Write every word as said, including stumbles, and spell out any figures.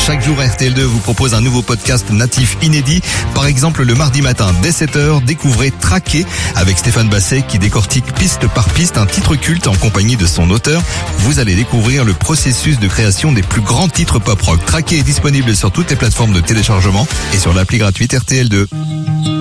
Chaque jour, R T L deux vous propose un nouveau podcast natif inédit. Par exemple, le mardi matin, dès sept heures, découvrez Traqué avec Stéphane Basset qui décortique piste par piste un titre culte en compagnie de son auteur. Vous allez découvrir le processus de création des plus grands titres pop rock. Traqué est disponible sur toutes les plateformes de téléchargement et sur l'appli gratuite R T L deux.